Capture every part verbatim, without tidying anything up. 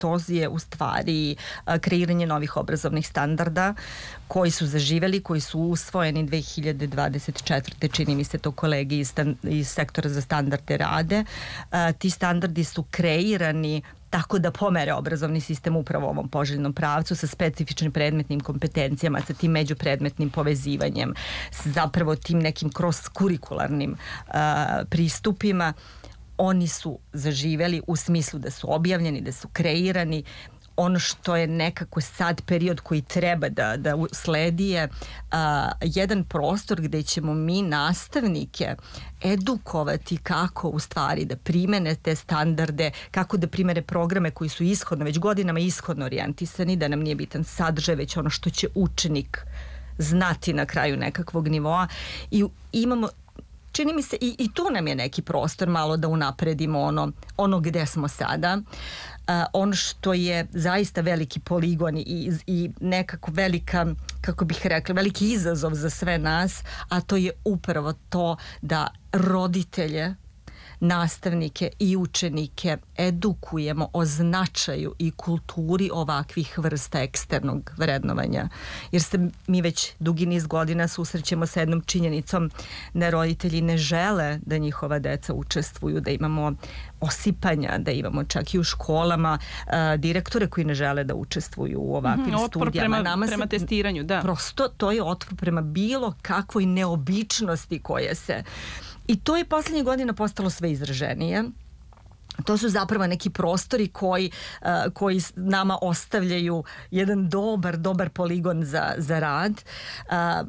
to je u stvari kreiranje novih obrazovnih standarda koji su zaživeli, koji su usvojeni dve hiljade dvadeset četvrte. Čini mi se to kolegi iz, iz sektora za standarde rade. Ti standardi su kreirani tako da pomere obrazovni sistem upravo u ovom poželjnom pravcu sa specifičnim predmetnim kompetencijama, sa tim međupredmetnim povezivanjem, sa zapravo tim nekim cross-kurikularnim uh, pristupima. Oni su zaživeli u smislu da su objavljeni, da su kreirani. Ono što je nekako sad period koji treba da, da sledi je uh, jedan prostor gde ćemo mi nastavnike edukovati kako u stvari da primene te standarde, kako da primene programe koji su ishodno, već godinama ishodno orijentisani, da nam nije bitan sadržaj, već ono što će učenik znati na kraju nekakvog nivoa. I imamo, čini mi se, i, i tu nam je neki prostor malo da unapredimo ono, ono gde smo sada. Uh, ono što je zaista veliki poligon i, i nekako velika, kako bih rekla, veliki izazov za sve nas, a to je upravo to da roditelje, nastavnike i učenike edukujemo o značaju i kulturi ovakvih vrsta eksternog vrednovanja. Jer se mi već dugi niz godina susrećemo sa jednom činjenicom da roditelji ne žele da njihova deca učestvuju, da imamo osipanja, da imamo čak i u školama uh, direktore koji ne žele da učestvuju u ovakvim mm-hmm, studijama. Otpor prema, prema testiranju, da. Prosto to je otpor prema bilo kakvoj neobičnosti koje se... I to je poslednjih godina postalo sve izraženije. To su zapravo neki prostori koji, uh, koji nama ostavljaju jedan dobar, dobar poligon za, za rad. Uh,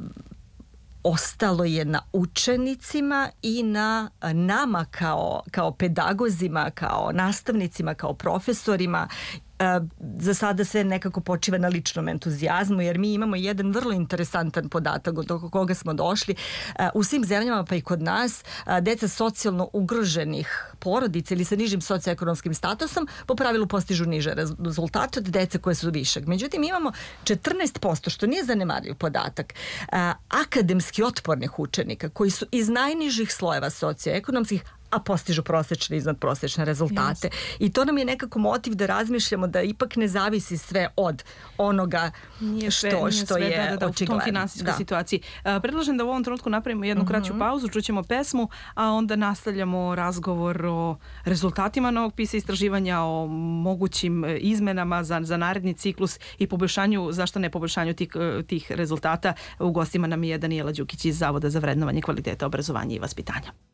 ostalo je na učenicima i na nama kao, kao pedagozima, kao nastavnicima, kao profesorima. Za sada sve nekako počiva na ličnom entuzijazmu, jer mi imamo jedan vrlo interesantan podatak od koga smo došli. U svim zemljama, pa i kod nas, deca socijalno ugroženih porodica ili sa nižim socioekonomskim statusom po pravilu postižu niže rezultate od dece koje su višeg. Međutim, imamo četrnaest posto, što nije zanemarljiv podatak, akademski otpornih učenika koji su iz najnižih slojeva socioekonomskih, a postižu prosečne i iznadprosečne rezultate. Yes. I to nam je nekako motiv da razmišljamo da ipak ne zavisi sve od onoga nije sve, što, nije što sve, je da, da, da, očigledno. U tom finansijskoj da. situaciji. Uh, predlažem da u ovom trenutku napravimo jednu mm-hmm. kraću pauzu, čućemo pesmu, a onda nastavljamo razgovor o rezultatima novog PISA istraživanja, o mogućim izmenama za, za naredni ciklus i poboljšanju, zašto ne poboljšanju tih, tih rezultata. U gostima nam je Danijela Đukić iz Zavoda za vrednovanje kvaliteta obrazovanja i vaspitanja.